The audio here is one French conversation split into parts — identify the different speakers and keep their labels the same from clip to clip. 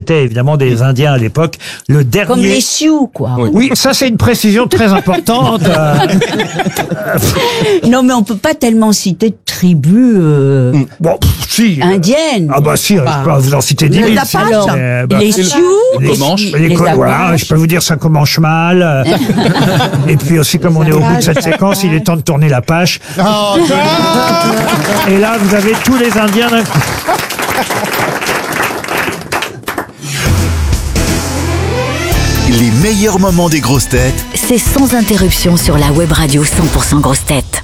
Speaker 1: c'était évidemment des Indiens à l'époque. Le dernier.
Speaker 2: Comme les Sioux, quoi.
Speaker 1: Oui, ça c'est une précision très importante.
Speaker 2: Non, mais on peut pas tellement citer de tribus
Speaker 1: Bon, si.
Speaker 2: indiennes.
Speaker 1: Ah bah si, je peux vous en citer 10 000.
Speaker 2: Les Apaches, les Sioux,
Speaker 1: Les
Speaker 3: Comanches.
Speaker 1: Les
Speaker 2: les
Speaker 1: voilà,
Speaker 2: Apaches.
Speaker 1: je peux vous dire ça commence mal. Et puis aussi, comme on est au bout de cette séquence, il est temps de tourner la page. Et là, vous avez tous les Indiens d'un coup.
Speaker 4: Les meilleurs moments des grosses têtes
Speaker 5: C'est sans interruption sur la web radio 100% grosses têtes.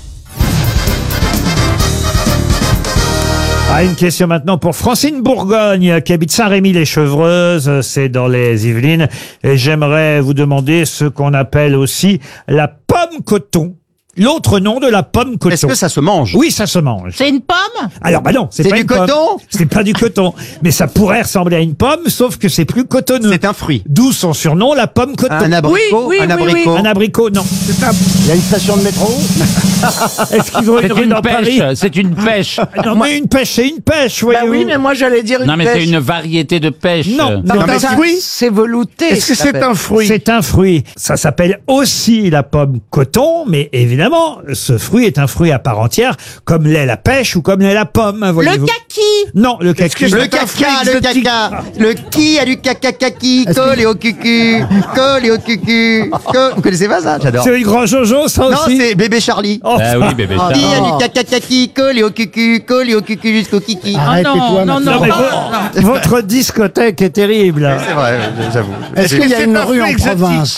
Speaker 1: Ah, une question maintenant pour Francine Bourgogne, qui habite Saint-Rémy-les-Chevreuses, c'est dans les Yvelines. Et j'aimerais vous demander ce qu'on appelle aussi la pomme coton. L'autre nom de la pomme coton.
Speaker 6: Est-ce que ça se mange?
Speaker 1: Oui, ça se mange.
Speaker 7: C'est une pomme?
Speaker 1: Alors, bah non, c'est pas
Speaker 6: du
Speaker 1: une pomme.
Speaker 6: coton?
Speaker 1: C'est pas du coton. Mais ça pourrait ressembler à une pomme, sauf que c'est plus cotonneux.
Speaker 6: C'est un fruit.
Speaker 1: D'où son surnom, la pomme coton.
Speaker 6: Un abricot?
Speaker 7: Oui,
Speaker 6: un
Speaker 7: oui,
Speaker 6: abricot?
Speaker 7: oui.
Speaker 1: Un abricot, non.
Speaker 8: Il y a une station de métro.
Speaker 1: Est-ce qu'ils ont une
Speaker 3: C'est
Speaker 1: rue
Speaker 3: une
Speaker 1: dans Paris?
Speaker 3: pêche, c'est une pêche.
Speaker 1: Non, mais une pêche, c'est une pêche,
Speaker 7: Bah
Speaker 1: voyez-vous.
Speaker 7: oui, mais moi j'allais dire une
Speaker 3: Non, mais
Speaker 7: pêche.
Speaker 3: c'est une variété de pêche.
Speaker 1: Non,
Speaker 7: Non,
Speaker 1: non,
Speaker 7: mais
Speaker 1: ça-
Speaker 7: c'est velouté.
Speaker 8: Est-ce que c'est un fruit?
Speaker 1: C'est un fruit. Ça s'appelle aussi la pomme coton, mais évidemment, ce fruit est un fruit à part entière, comme l'est la pêche ou comme l'est la pomme,
Speaker 7: Le
Speaker 1: voyez-vous.
Speaker 7: kaki.
Speaker 1: Non, le kaki.
Speaker 6: Le caca, le caca. Le qui a du caca kaki, collé au cucu, collé au cucu. Vous connaissez pas ça? J'adore.
Speaker 1: C'est une grand Jojo, ça
Speaker 6: Non,
Speaker 1: aussi.
Speaker 6: c'est bébé Charlie.
Speaker 1: Oh,
Speaker 3: Ah oui, bébé.
Speaker 6: Qui a du caca kaki, collé au cucu jusqu'au kiki.
Speaker 8: Arrête-toi,
Speaker 7: non,
Speaker 8: maintenant.
Speaker 1: non, mais votre discothèque est terrible.
Speaker 6: C'est vrai, j'avoue.
Speaker 8: Est-ce qu'il y a une rue en province?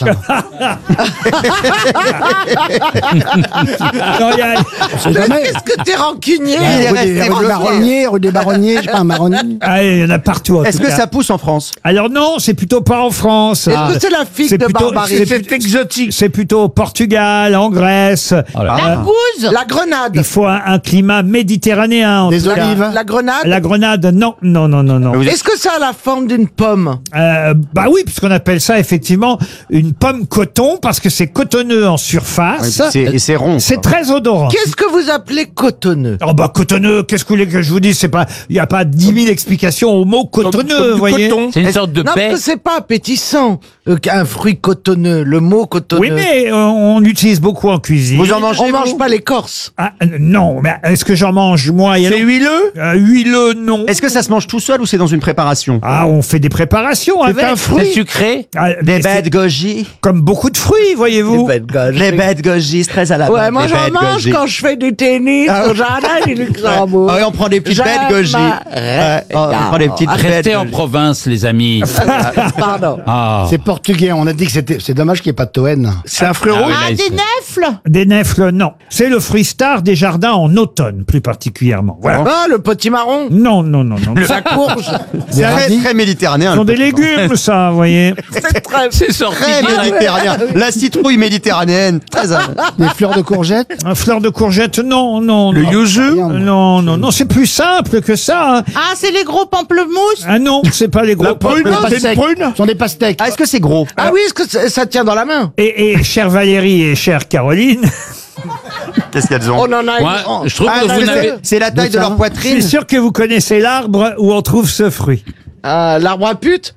Speaker 1: Non, il y a-
Speaker 8: C'est jamais.
Speaker 7: Qu'est-ce que t'es rancunier?
Speaker 6: Il est
Speaker 8: Rue
Speaker 6: resté
Speaker 8: des
Speaker 6: bloqué.
Speaker 8: Marronniers, rue des Baronniers, je sais pas, un marronnier.
Speaker 1: Ah, il y en a partout. En
Speaker 6: Est-ce
Speaker 1: tout
Speaker 6: que
Speaker 1: cas.
Speaker 6: ça pousse en France?
Speaker 1: Alors non, c'est plutôt pas en France.
Speaker 7: Est-ce que c'est la figue de Barbarie?
Speaker 1: C'est exotique. C'est plutôt au Portugal, en Grèce.
Speaker 3: Oh là.
Speaker 7: La gouze? La grenade?
Speaker 1: Il faut un climat méditerranéen. En
Speaker 8: Des
Speaker 1: tout cas.
Speaker 8: olives.
Speaker 7: La grenade?
Speaker 1: La grenade, non, non, non, non, non.
Speaker 6: Vous êtes-
Speaker 7: Est-ce que ça a la forme d'une pomme?
Speaker 1: Bah oui, puisqu'on appelle ça effectivement une pomme coton parce que c'est cotonneux en surface.
Speaker 6: Et c'est rond.
Speaker 1: C'est très odorant.
Speaker 7: Qu'est-ce que vous appelez cotonneux?
Speaker 1: Oh bah cotonneux, qu'est-ce que vous voulez que je vous dise? C'est pas, il n'y a pas 10 000 explications au mot cotonneux, vous voyez.
Speaker 3: C'est une sorte de
Speaker 7: Non,
Speaker 3: paix.
Speaker 7: parce que c'est pas appétissant qu'un fruit cotonneux, le mot cotonneux.
Speaker 1: Oui, mais on l'utilise beaucoup en cuisine.
Speaker 6: Vous en mangez?
Speaker 7: On mange pas l'écorce.
Speaker 1: Ah, non, mais est-ce que j'en mange moi? C'est
Speaker 7: huileux?
Speaker 1: Huileux, non.
Speaker 6: Est-ce que ça se mange tout seul ou c'est dans une préparation?
Speaker 1: Ah, on fait des préparations avec.
Speaker 3: C'est sucré.
Speaker 1: Ah,
Speaker 6: Des
Speaker 1: mais c'est
Speaker 6: bêtes goji.
Speaker 1: comme beaucoup de fruits, voyez-vous.
Speaker 6: Les bêtes goji, c'est très à la
Speaker 7: Ouais,
Speaker 6: mode,
Speaker 7: moi
Speaker 6: les
Speaker 7: j'en
Speaker 6: bêtes
Speaker 7: mange
Speaker 6: goji.
Speaker 7: quand je fais du tennis au jardin du Luxembourg.
Speaker 6: Ah oui, on prend des petites bêtes goji. Ouais, on prend des petites bêtes
Speaker 3: Restez en
Speaker 6: goji.
Speaker 3: province, les amis.
Speaker 7: Pardon.
Speaker 3: Ah.
Speaker 8: C'est portugais, on a dit que c'était. C'est dommage qu'il n'y ait pas de Toen.
Speaker 7: C'est un fruit
Speaker 3: Ah oui,
Speaker 7: Ah,
Speaker 3: là,
Speaker 7: des
Speaker 3: c'est-
Speaker 7: nèfles?
Speaker 1: Des nèfles, non. C'est le fruit star des jardins en automne, plus particulièrement. Voilà.
Speaker 7: Ah, le potimarron?
Speaker 1: Non, non, non, non.
Speaker 7: La courge?
Speaker 8: Des
Speaker 6: Très,
Speaker 8: radis.
Speaker 6: très méditerranéen.
Speaker 1: Ce sont
Speaker 6: le
Speaker 1: des
Speaker 6: petit
Speaker 1: légumes, ça, vous voyez.
Speaker 7: C'est très...
Speaker 3: C'est sorti
Speaker 6: Très
Speaker 3: direct.
Speaker 6: méditerranéen. La citrouille méditerranéenne. Très à...
Speaker 8: Des fleurs de courgettes.
Speaker 1: Un fleur de courgette, non, non.
Speaker 8: Le
Speaker 1: non.
Speaker 8: yuzu.
Speaker 1: Non, non, non, c'est plus simple que ça. Hein.
Speaker 7: Ah, c'est les gros pamplemousses?
Speaker 1: Ah non, c'est pas les gros pommes.
Speaker 8: C'est une prune. Ce sont des pastèques.
Speaker 6: Ah, est-ce que c'est gros?
Speaker 7: Ah oui, est-ce que ça tient dans la main?
Speaker 1: Et chère Valérie et chère Caroline,
Speaker 6: Qu'est-ce qu'elles ont?
Speaker 7: On en a
Speaker 3: Moi,
Speaker 7: une.
Speaker 3: je trouve
Speaker 6: Ah,
Speaker 3: que vous
Speaker 6: c'est-
Speaker 3: n'avez...
Speaker 6: c'est la taille de leur
Speaker 1: je
Speaker 6: poitrine.
Speaker 1: suis sûr que vous connaissez l'arbre où on trouve ce fruit.
Speaker 7: L'arbre à pute?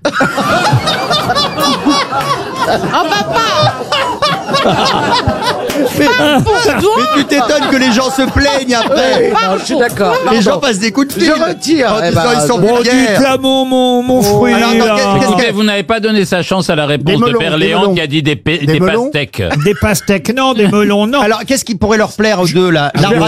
Speaker 7: Ah,
Speaker 6: Mais tu t'étonnes que les gens se plaignent après.
Speaker 7: Non, je suis d'accord.
Speaker 6: Les gens passent des coups de fil.
Speaker 7: Je retire.
Speaker 6: Quand
Speaker 7: Eh ben,
Speaker 6: ils sont
Speaker 1: Bon,
Speaker 6: vulgaires.
Speaker 1: dites là mon fruit.
Speaker 6: Alors, attends,
Speaker 1: là.
Speaker 6: qu'est-ce
Speaker 3: Écoutez, vous n'avez pas donné sa chance à la réponse
Speaker 8: Des melons,
Speaker 3: de
Speaker 8: des
Speaker 3: Berléand
Speaker 8: melons.
Speaker 3: qui a dit des
Speaker 8: melons
Speaker 3: pastèques.
Speaker 1: Des pastèques, non, des melons, non.
Speaker 6: Alors, qu'est-ce qui pourrait leur plaire aux deux, là? L'arbre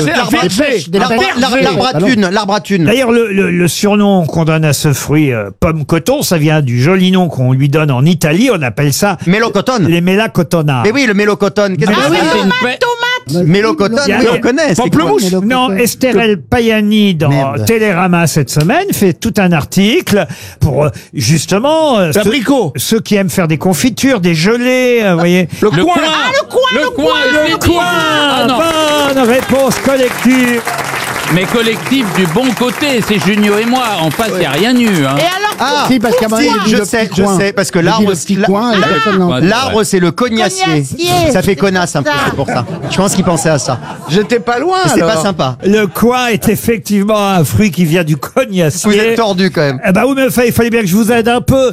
Speaker 6: à thune.
Speaker 1: D'ailleurs, le surnom qu'on donne à ce fruit, pomme coton, ça vient du joli nom qu'on lui donne en Italie. On appelle ça
Speaker 6: Mélocotone.
Speaker 1: les mélacotona.
Speaker 6: Mais oui, le mélocotone. Qu'est-ce que
Speaker 3: Ah oui,
Speaker 6: c'est?
Speaker 3: c'est une paix.
Speaker 6: Mélocotone,
Speaker 1: Il y a-
Speaker 6: oui, on connaît. c'est quoi?
Speaker 1: Non, Estherelle Payani dans
Speaker 8: Merde.
Speaker 1: Télérama cette semaine fait tout un article pour justement ceux qui aiment faire des confitures, des gelées, vous voyez.
Speaker 3: Le coin. Le coin. Ah non.
Speaker 1: Bonne réponse collective.
Speaker 3: Mais collectif du bon côté, c'est Junio et moi. En face, il n'y a rien eu. Hein.
Speaker 7: Et alors,
Speaker 6: Ah,
Speaker 8: Si, parce qu'à un moment,
Speaker 6: si,
Speaker 8: il dit
Speaker 6: je
Speaker 8: le
Speaker 6: sais,
Speaker 8: petit coin.
Speaker 6: parce que
Speaker 8: Il dit
Speaker 6: l'arbre,
Speaker 8: le petit coin et personne n'en-
Speaker 3: Ouais.
Speaker 6: l'arbre, c'est le cognacier.
Speaker 7: Cognacier,
Speaker 6: Ça fait connasse un peu,
Speaker 7: ça.
Speaker 6: c'est pour ça. Je pense qu'il pensait à ça.
Speaker 7: j'étais pas loin,
Speaker 6: C'est
Speaker 7: alors.
Speaker 6: pas sympa.
Speaker 1: Le coin est effectivement un fruit qui vient du
Speaker 6: Vous
Speaker 1: cognacier.
Speaker 6: êtes tordu quand même.
Speaker 1: Eh ben oui, mais il fallait bien que je vous aide un peu.